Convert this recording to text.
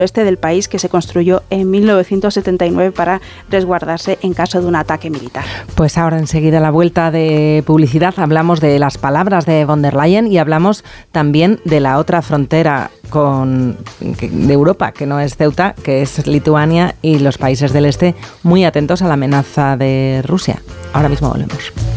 este del país, que se construyó en 1979 para resguardarse en caso de un ataque militar. Pues ahora enseguida, a la vuelta de publicidad, hablamos de las palabras de von der Leyen y hablamos también de la otra frontera de Europa, que no es Ceuta, que es Lituania, y los países del este muy atentos a la amenaza de Rusia. Ahora mismo volvemos.